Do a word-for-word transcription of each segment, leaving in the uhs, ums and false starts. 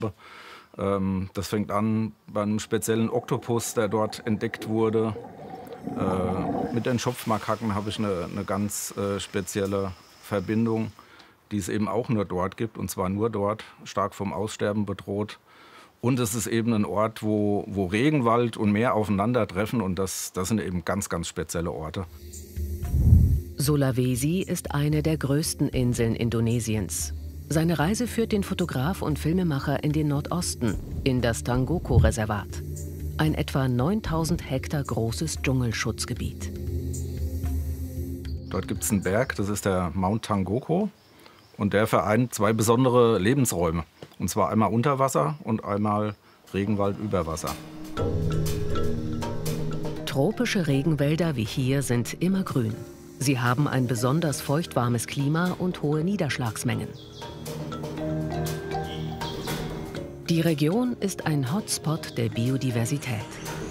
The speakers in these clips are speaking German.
Ähm, das fängt an bei einem speziellen Oktopus, der dort entdeckt wurde. Äh, mit den Schopfmakaken habe ich eine, eine ganz äh, spezielle Verbindung, die es eben auch nur dort gibt, und zwar nur dort, stark vom Aussterben bedroht. Und es ist eben ein Ort, wo, wo Regenwald und Meer aufeinandertreffen, und das, das sind eben ganz, ganz spezielle Orte. Sulawesi ist eine der größten Inseln Indonesiens. Seine Reise führt den Fotograf und Filmemacher in den Nordosten, in das Tanggoko-Reservat. Ein etwa neuntausend Hektar großes Dschungelschutzgebiet. Dort gibt es einen Berg, das ist der Mount Tanggoko. Und der vereint zwei besondere Lebensräume. Und zwar einmal unter Wasser und einmal Regenwald über Wasser. Tropische Regenwälder wie hier sind immergrün. Sie haben ein besonders feuchtwarmes Klima und hohe Niederschlagsmengen. Die Region ist ein Hotspot der Biodiversität.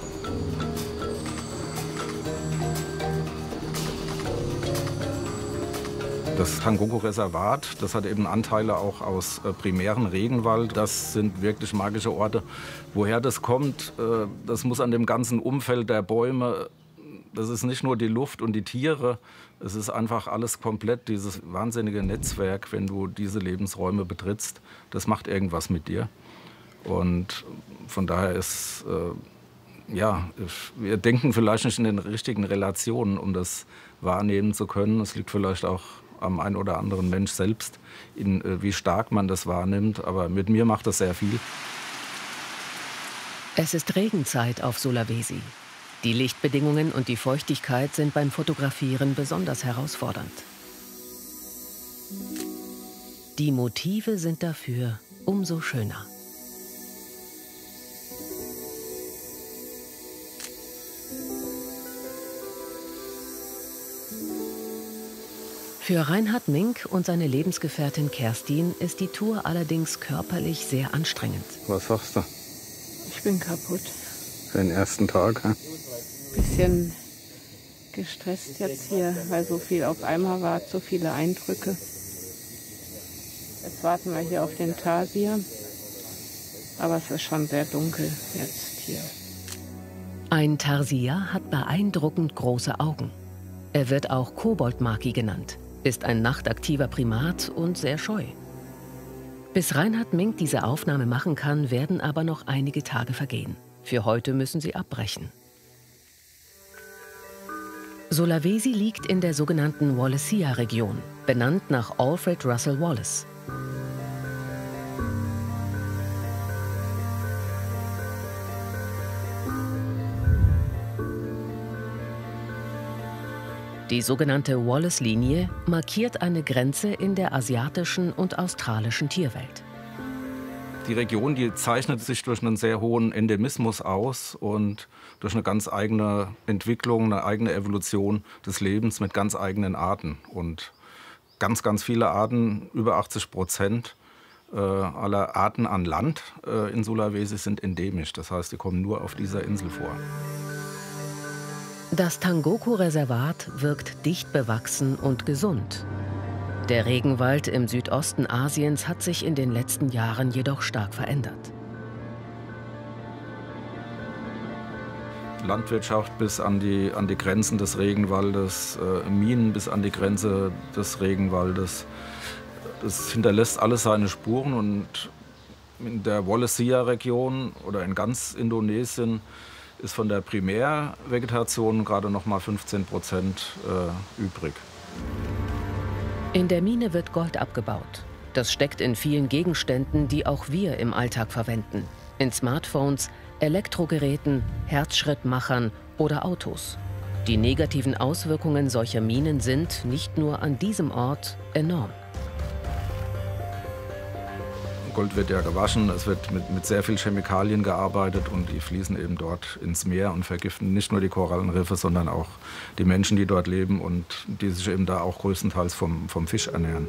Das Tanggoko-Reservat, das hat eben Anteile auch aus äh, primären Regenwald. Das sind wirklich magische Orte. Woher das kommt, äh, das muss an dem ganzen Umfeld der Bäume, das ist nicht nur die Luft und die Tiere, es ist einfach alles komplett, dieses wahnsinnige Netzwerk, wenn du diese Lebensräume betrittst, das macht irgendwas mit dir. Und von daher ist, äh, ja, wir denken vielleicht nicht in den richtigen Relationen, um das wahrnehmen zu können. Es liegt vielleicht auch am einen oder anderen Mensch selbst, in, äh, wie stark man das wahrnimmt. Aber mit mir macht das sehr viel. Es ist Regenzeit auf Sulawesi. Die Lichtbedingungen und die Feuchtigkeit sind beim Fotografieren besonders herausfordernd. Die Motive sind dafür umso schöner. Für Reinhard Mink und seine Lebensgefährtin Kerstin ist die Tour allerdings körperlich sehr anstrengend. Was sagst du? Ich bin kaputt. Für den ersten Tag? Hm? Bisschen gestresst jetzt hier, weil so viel auf einmal war, so viele Eindrücke. Jetzt warten wir hier auf den Tarsier. Aber es ist schon sehr dunkel jetzt hier. Ein Tarsier hat beeindruckend große Augen. Er wird auch Koboldmaki genannt, ist ein nachtaktiver Primat und sehr scheu. Bis Reinhard Mink diese Aufnahme machen kann, werden aber noch einige Tage vergehen. Für heute müssen sie abbrechen. Sulawesi liegt in der sogenannten Wallacea-Region, benannt nach Alfred Russel Wallace. Die sogenannte Wallace-Linie markiert eine Grenze in der asiatischen und australischen Tierwelt. Die Region, die zeichnet sich durch einen sehr hohen Endemismus aus und durch eine ganz eigene Entwicklung, eine eigene Evolution des Lebens mit ganz eigenen Arten. Und ganz, ganz viele Arten, über achtzig Prozent äh, aller Arten an Land äh, in Sulawesi sind endemisch. Das heißt, die kommen nur auf dieser Insel vor. Das Tanggoko-Reservat wirkt dicht bewachsen und gesund. Der Regenwald im Südosten Asiens hat sich in den letzten Jahren jedoch stark verändert. Landwirtschaft bis an die, an die Grenzen des Regenwaldes, äh, Minen bis an die Grenze des Regenwaldes. Das hinterlässt alles seine Spuren, und in der Wallacea-Region oder in ganz Indonesien ist von der Primärvegetation gerade noch mal fünfzehn Prozent äh, übrig. In der Mine wird Gold abgebaut. Das steckt in vielen Gegenständen, die auch wir im Alltag verwenden. In Smartphones, Elektrogeräten, Herzschrittmachern oder Autos. Die negativen Auswirkungen solcher Minen sind nicht nur an diesem Ort enorm. Gold wird ja gewaschen, es wird mit, mit sehr viel Chemikalien gearbeitet, und die fließen eben dort ins Meer und vergiften nicht nur die Korallenriffe, sondern auch die Menschen, die dort leben und die sich eben da auch größtenteils vom, vom Fisch ernähren.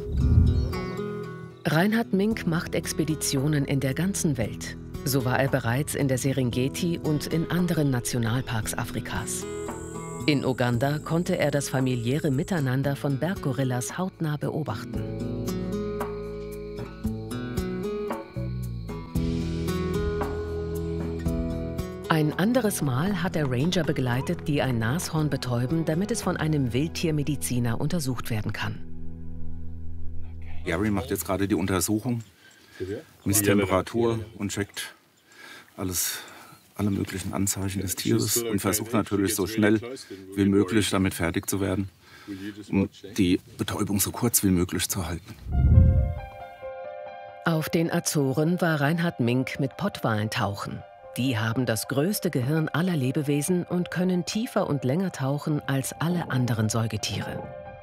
Reinhard Mink macht Expeditionen in der ganzen Welt. So war er bereits in der Serengeti und in anderen Nationalparks Afrikas. In Uganda konnte er das familiäre Miteinander von Berggorillas hautnah beobachten. Ein anderes Mal hat er Ranger begleitet, die ein Nashorn betäuben, damit es von einem Wildtiermediziner untersucht werden kann. Gary macht jetzt gerade die Untersuchung, misst Temperatur und checkt alles, alle möglichen Anzeichen des Tieres und versucht natürlich so schnell wie möglich damit fertig zu werden, um die Betäubung so kurz wie möglich zu halten. Auf den Azoren war Reinhard Mink mit Pottwalen tauchen. Die haben das größte Gehirn aller Lebewesen und können tiefer und länger tauchen als alle anderen Säugetiere.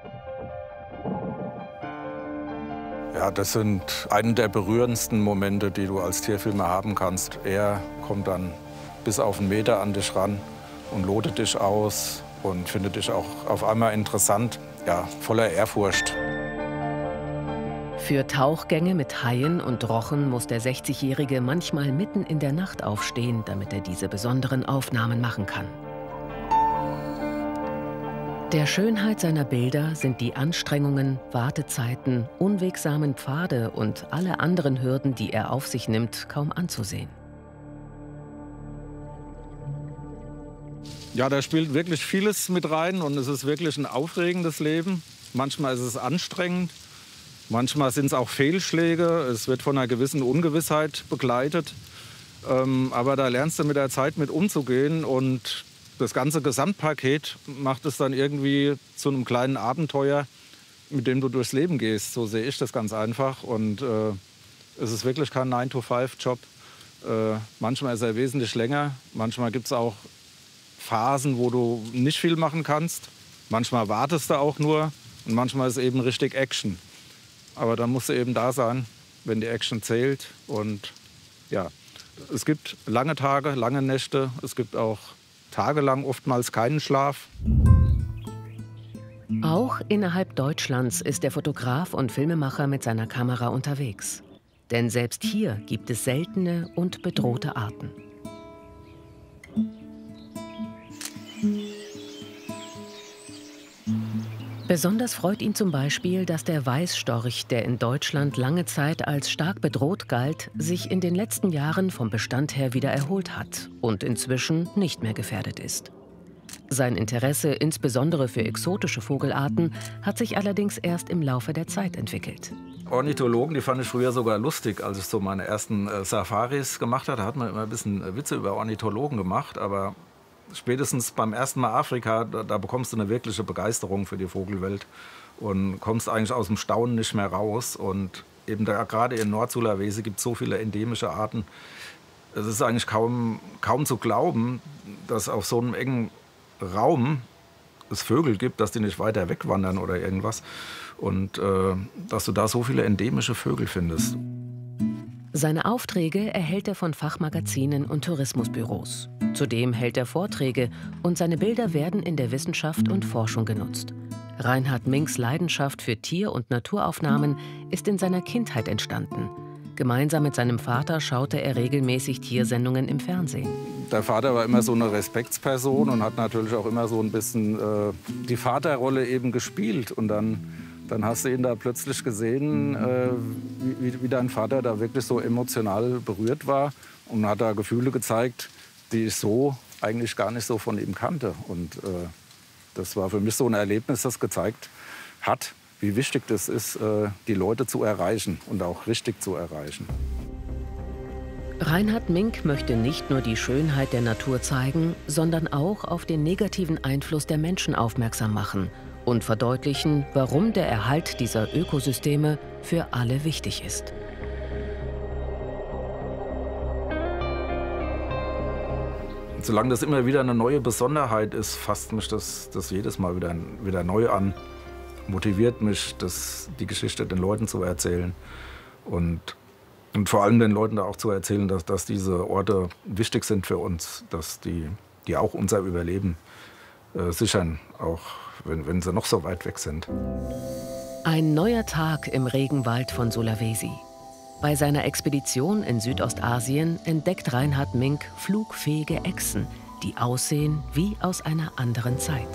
Ja, das sind eine der berührendsten Momente, die du als Tierfilmer haben kannst. Er kommt dann bis auf einen Meter an dich ran und lotet dich aus und findet dich auch auf einmal interessant, ja, voller Ehrfurcht. Für Tauchgänge mit Haien und Rochen muss der sechzigjährige manchmal mitten in der Nacht aufstehen, damit er diese besonderen Aufnahmen machen kann. Der Schönheit seiner Bilder sind die Anstrengungen, Wartezeiten, unwegsamen Pfade und alle anderen Hürden, die er auf sich nimmt, kaum anzusehen. Ja, da spielt wirklich vieles mit rein und es ist wirklich ein aufregendes Leben. Manchmal ist es anstrengend. Manchmal sind es auch Fehlschläge, es wird von einer gewissen Ungewissheit begleitet. Ähm, aber da lernst du mit der Zeit mit umzugehen und das ganze Gesamtpaket macht es dann irgendwie zu einem kleinen Abenteuer, mit dem du durchs Leben gehst. So sehe ich das ganz einfach. Und äh, es ist wirklich kein nine to five Job. Äh, manchmal ist er wesentlich länger, manchmal gibt es auch Phasen, wo du nicht viel machen kannst. Manchmal wartest du auch nur und manchmal ist es eben richtig Action. Aber dann musst du eben da sein, wenn die Action zählt. Und ja, es gibt lange Tage, lange Nächte. Es gibt auch tagelang oftmals keinen Schlaf. Auch innerhalb Deutschlands ist der Fotograf und Filmemacher mit seiner Kamera unterwegs. Denn selbst hier gibt es seltene und bedrohte Arten. Besonders freut ihn zum Beispiel, dass der Weißstorch, der in Deutschland lange Zeit als stark bedroht galt, sich in den letzten Jahren vom Bestand her wieder erholt hat und inzwischen nicht mehr gefährdet ist. Sein Interesse insbesondere für exotische Vogelarten hat sich allerdings erst im Laufe der Zeit entwickelt. Ornithologen, die fand ich früher sogar lustig, als ich so meine ersten äh, Safaris gemacht habe. Da hat man immer ein bisschen Witze über Ornithologen gemacht, aber spätestens beim ersten Mal Afrika, da, da bekommst du eine wirkliche Begeisterung für die Vogelwelt und kommst eigentlich aus dem Staunen nicht mehr raus. Und eben da, gerade in Nord-Sulawesi gibt es so viele endemische Arten. Es ist eigentlich kaum, kaum zu glauben, dass auf so einem engen Raum es Vögel gibt, dass die nicht weiter wegwandern oder irgendwas. Und äh, dass du da so viele endemische Vögel findest. Seine Aufträge erhält er von Fachmagazinen und Tourismusbüros. Zudem hält er Vorträge und seine Bilder werden in der Wissenschaft und Forschung genutzt. Reinhard Minks Leidenschaft für Tier- und Naturaufnahmen ist in seiner Kindheit entstanden. Gemeinsam mit seinem Vater schaute er regelmäßig Tiersendungen im Fernsehen. Der Vater war immer so eine Respektsperson und hat natürlich auch immer so ein bisschen äh, die Vaterrolle eben gespielt. Und dann, dann hast du ihn da plötzlich gesehen, äh, wie, wie dein Vater da wirklich so emotional berührt war und hat da Gefühle gezeigt, die ich so eigentlich gar nicht so von ihm kannte. Und äh, das war für mich so ein Erlebnis, das gezeigt hat, wie wichtig das ist, äh, die Leute zu erreichen und auch richtig zu erreichen. Reinhard Mink möchte nicht nur die Schönheit der Natur zeigen, sondern auch auf den negativen Einfluss der Menschen aufmerksam machen und verdeutlichen, warum der Erhalt dieser Ökosysteme für alle wichtig ist. Solange das immer wieder eine neue Besonderheit ist, fasst mich das, das jedes Mal wieder, wieder neu an. Motiviert mich, das, die Geschichte den Leuten zu erzählen. Und, und vor allem den Leuten da auch zu erzählen, dass, dass diese Orte wichtig sind für uns, dass die, die auch unser Überleben äh, sichern, auch wenn, wenn sie noch so weit weg sind. Ein neuer Tag im Regenwald von Sulawesi. Bei seiner Expedition in Südostasien entdeckt Reinhard Mink flugfähige Echsen, die aussehen wie aus einer anderen Zeit.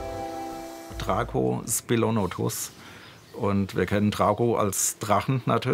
Draco spilonotus. Und wir kennen Draco als Drachen natürlich.